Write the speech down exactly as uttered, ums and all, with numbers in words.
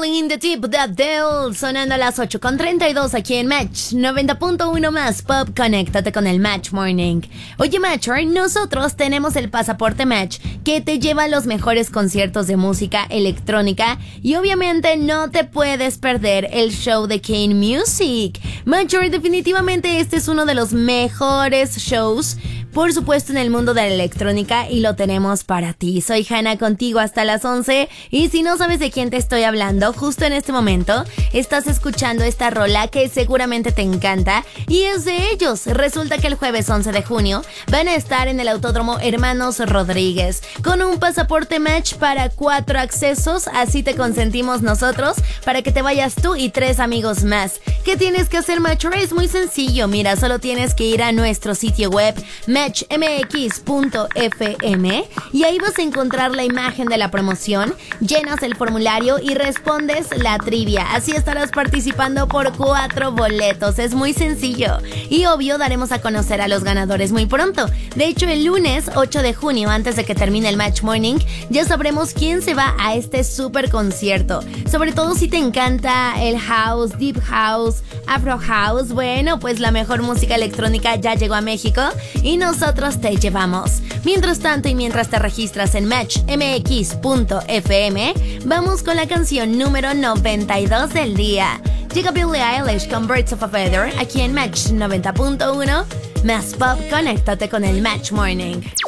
Feeling the Tip That Deal, sonando a las ocho con treinta y dos aquí en Match noventa punto uno más Pop. Conéctate con el Match Morning. Oye, Matcher, nosotros tenemos el pasaporte Match que te lleva a los mejores conciertos de música electrónica y obviamente no te puedes perder el show de Kane Music. Matcher, definitivamente este es uno de los mejores shows, por supuesto, en el mundo de la electrónica, y lo tenemos para ti. Soy Hannah, contigo hasta las once, y si no sabes de quién te estoy hablando, justo en este momento estás escuchando esta rola que seguramente te encanta, y es de ellos. Resulta que el jueves once de junio van a estar en el Autódromo Hermanos Rodríguez con un pasaporte Match para cuatro accesos. Así te consentimos nosotros para que te vayas tú y tres amigos más. ¿Qué tienes que hacer, Matcher? Es muy sencillo. Mira, solo tienes que ir a nuestro sitio web match m x punto f m y ahí vas a encontrar la imagen de la promoción, llenas el formulario y respondes la trivia. Así estarás participando por cuatro boletos. Es muy sencillo y obvio daremos a conocer a los ganadores muy pronto. De hecho, el lunes ocho de junio, antes de que termine el Match Morning, ya sabremos quién se va a este super concierto. Sobre todo si te encanta el house, deep house, afro house, bueno, pues la mejor música electrónica ya llegó a México y nosotros te llevamos. Mientras tanto y mientras te registras en match m x punto f m, vamos con la canción número noventa y dos del día. Llega Billie Eilish con Birds of a Feather aquí en Match noventa punto uno más Pop. Conéctate con el Match Morning.